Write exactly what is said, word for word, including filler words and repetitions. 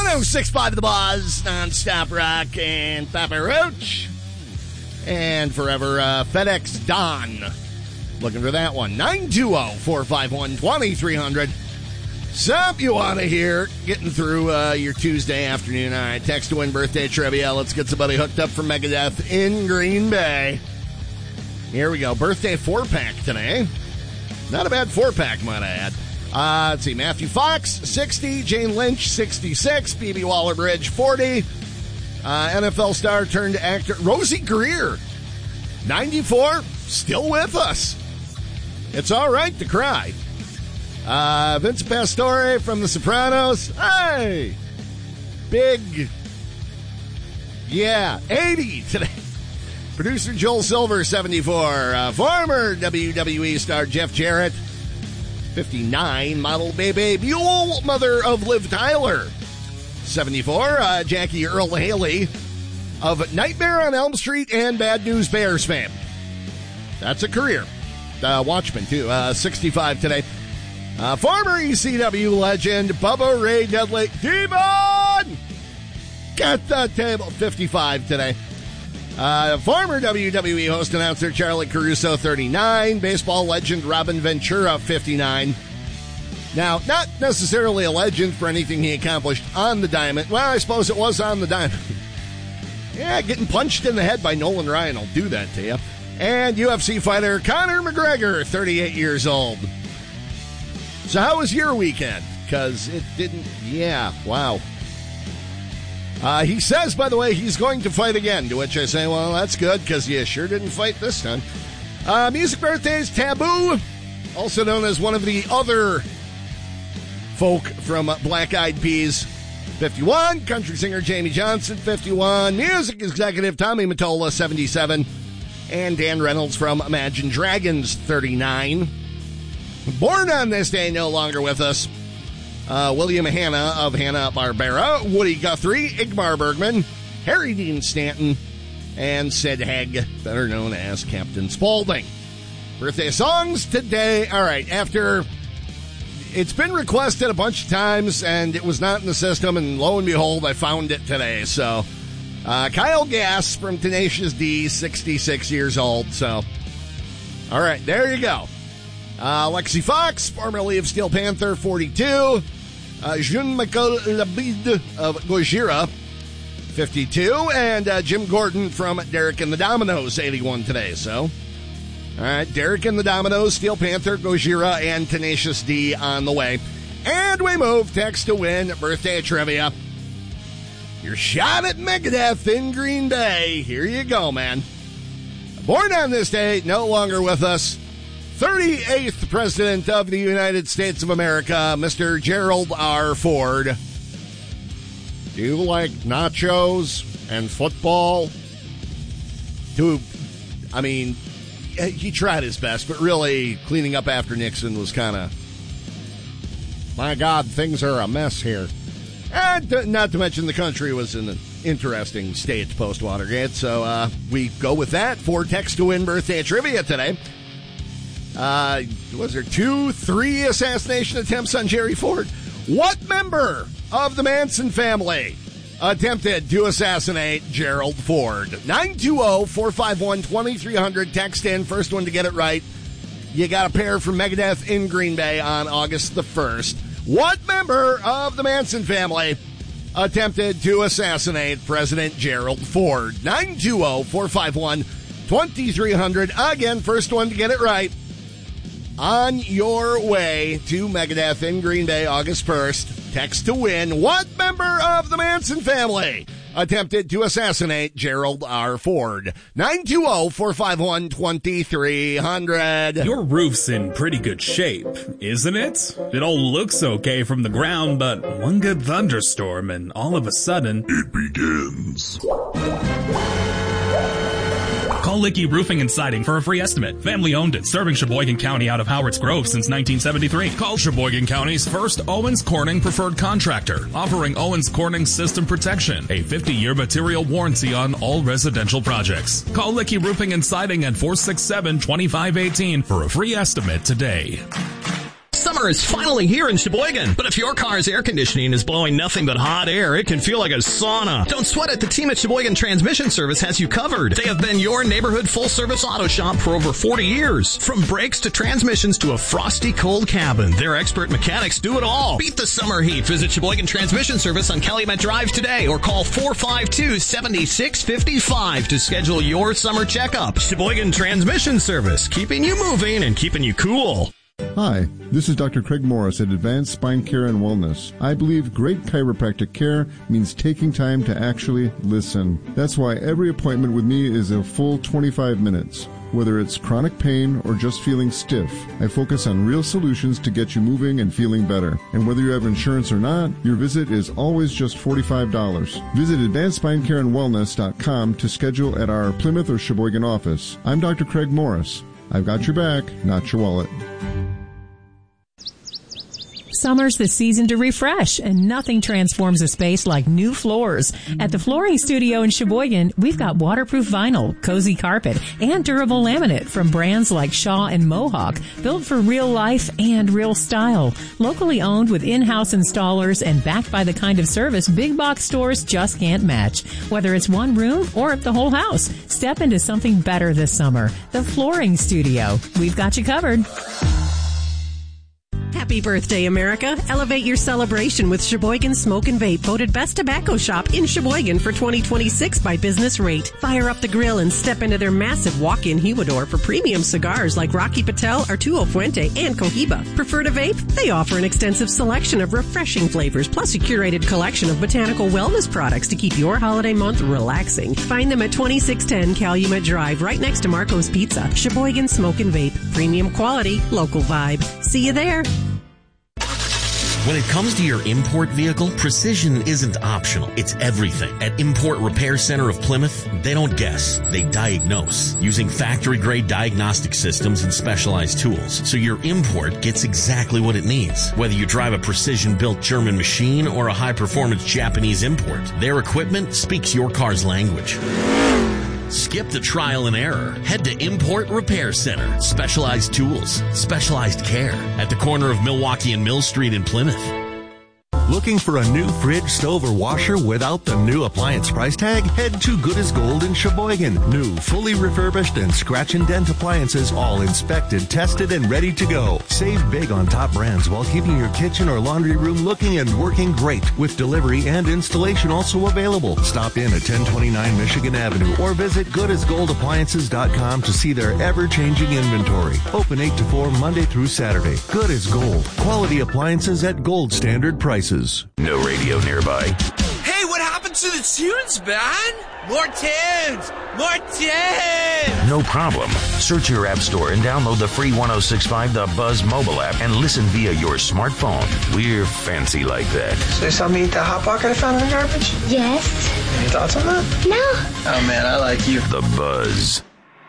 oh six point five The Buzz, non-stop rock, and Papa Roach. And forever, uh, FedEx Don. Looking for that one. nine two zero, four five one, two three zero zero. Something you want to hear. Getting through uh, your Tuesday afternoon. All right, text to win birthday trivia. Let's get somebody hooked up for Megadeth in Green Bay. Here we go. Birthday four-pack today. Not a bad four-pack, might I add. Uh, let's see. Matthew Fox, sixty. Jane Lynch, sixty-six. B B Waller-Bridge, forty. Uh, N F L star turned actor Rosie Greer, ninety-four. Still with us. It's all right to cry. Uh, Vince Pastore from The Sopranos. Hey! Big. Yeah, eighty today. Producer Joel Silver, seventy-four. Uh, former W W E star Jeff Jarrett, fifty-nine. Model Bebe Buell, mother of Liv Tyler, seventy-four. Uh, Jackie Earl Haley of Nightmare on Elm Street and Bad News Bears fame. That's a career. Uh, Watchmen, too. Uh, sixty-five today. Uh, former E C W legend Bubba Ray Dudley. Demon! Get the table. fifty-five today. Uh, former W W E host announcer Charlie Caruso, thirty-nine. Baseball legend Robin Ventura, fifty-nine. Now, not necessarily a legend for anything he accomplished on the diamond. Well, I suppose it was on the diamond. Yeah, getting punched in the head by Nolan Ryan will do that to you. And U F C fighter Conor McGregor, thirty-eight years old. So how was your weekend? Because it didn't, yeah, wow. Uh, he says, by the way, he's going to fight again, to which I say, well, that's good, because you sure didn't fight this time. Uh, music birthdays, Taboo, also known as one of the other folk from Black Eyed Peas, fifty-one. Country singer Jamie Johnson, fifty-one. Music executive Tommy Mottola, seventy-seven. And Dan Reynolds from Imagine Dragons, thirty-nine. Born on this day, no longer with us, uh, William Hanna of Hanna-Barbera, Woody Guthrie, Ingmar Bergman, Harry Dean Stanton, and Sid Haig, better known as Captain Spaulding. Birthday songs today. All right, after it's been requested a bunch of times, and it was not in the system, and lo and behold, I found it today. So, uh, Kyle Gass from Tenacious D, sixty-six years old. So, all right, there you go. Uh, Lexi Fox, formerly of Steel Panther, forty-two. Uh, Jean-Michel Labide of Gojira, fifty-two. And uh, Jim Gordon from Derek and the Dominoes, eighty-one today. So, all right, Derek and the Dominoes, Steel Panther, Gojira, and Tenacious D on the way. And we move text to win birthday trivia. Your shot at Megadeth in Green Bay. Here you go, man. Born on this day, no longer with us, thirty-eighth President of the United States of America, Mister Gerald R. Ford. Do you like nachos and football? Do, I mean, he tried his best, but really cleaning up after Nixon was kind of, my God, things are a mess here. And not to mention the country was in an interesting state post-Watergate, so uh, we go with that for text to win birthday trivia today. Uh, was there two, three assassination attempts on Jerry Ford? What member of the Manson family attempted to assassinate Gerald Ford? nine two zero, four five one, two three zero zero. Text in. First one to get it right. You got a pair from Megadeth in Green Bay on August the first. What member of the Manson family attempted to assassinate President Gerald Ford? nine two zero, four five one, two three zero zero. Again, first one to get it right. On your way to Megadeth in Green Bay, August first. Text to win. What member of the Manson family attempted to assassinate Gerald R. Ford? nine two zero, four five one, two three zero zero. Your roof's in pretty good shape, isn't it? It all looks okay from the ground, but one good thunderstorm and all of a sudden, it begins. Call Licky Roofing and Siding for a free estimate. Family owned and serving Sheboygan County out of Howard's Grove since nineteen seventy-three. Call Sheboygan County's first Owens Corning preferred contractor, offering Owens Corning System Protection, a fifty-year material warranty on all residential projects. Call Licky Roofing and Siding at four six seven, two five one eight for a free estimate today. Summer Summer is finally here in Sheboygan, but if your car's air conditioning is blowing nothing but hot air, it can feel like a sauna. Don't sweat it. The team at Sheboygan Transmission Service has you covered. They have been your neighborhood full-service auto shop for over forty years. From brakes to transmissions to a frosty cold cabin, their expert mechanics do it all. Beat the summer heat. Visit Sheboygan Transmission Service on Calumet Drive today or call four five two, seven six five five to schedule your summer checkup. Sheboygan Transmission Service, keeping you moving and keeping you cool. Hi, this is Doctor Craig Morris at Advanced Spine Care and Wellness. I believe great chiropractic care means taking time to actually listen. That's why every appointment with me is a full twenty-five minutes. Whether it's chronic pain or just feeling stiff, I focus on real solutions to get you moving and feeling better. And whether you have insurance or not, your visit is always just forty-five dollars. Visit advanced spine care and wellness dot com to schedule at our Plymouth or Sheboygan office. I'm Doctor Craig Morris. I've got your back, not your wallet. Summer's the season to refresh, and nothing transforms a space like new floors. At the Flooring Studio in Sheboygan, we've got waterproof vinyl, cozy carpet, and durable laminate from brands like Shaw and Mohawk, built for real life and real style. Locally owned with in-house installers and backed by the kind of service big box stores just can't match. Whether it's one room or the whole house, step into something better this summer. The Flooring Studio. We've got you covered. Happy birthday, America. Elevate your celebration with Sheboygan Smoke and Vape, voted best tobacco shop in Sheboygan for twenty twenty-six by Business Rate. Fire up the grill and step into their massive walk-in humidor for premium cigars like Rocky Patel, Arturo Fuente, and Cohiba. Prefer to vape? They offer an extensive selection of refreshing flavors, plus a curated collection of botanical wellness products to keep your holiday month relaxing. Find them at twenty-six ten Calumet Drive, right next to Marco's Pizza. Sheboygan Smoke and Vape. Premium quality, local vibe. See you there. When it comes to your import vehicle, precision isn't optional. It's everything. At Import Repair Center of Plymouth, they don't guess. They diagnose using factory-grade diagnostic systems and specialized tools, so your import gets exactly what it needs. Whether you drive a precision-built German machine or a high-performance Japanese import, their equipment speaks your car's language. Skip the trial and error. Head to Import Repair Center. Specialized tools, specialized care at the corner of Milwaukee and Mill Street in Plymouth. Looking for a new fridge, stove, or washer without the new appliance price tag? Head to Good as Gold in Sheboygan. New, fully refurbished, and scratch and dent appliances, all inspected, tested, and ready to go. Save big on top brands while keeping your kitchen or laundry room looking and working great, with delivery and installation also available. Stop in at ten twenty-nine Michigan Avenue or visit good as gold appliances dot com to see their ever-changing inventory. Open eight to four Monday through Saturday. Good as Gold. Quality appliances at gold standard prices. No radio nearby. Hey, what happened to the tunes, man? More tunes! More tunes! No problem. Search your app store and download the free one oh six point five The Buzz mobile app and listen via your smartphone. We're fancy like that. So you saw me eat that Hot Pocket I found in the garbage? Yes. Any thoughts on that? No. Oh, man, I like you. The Buzz.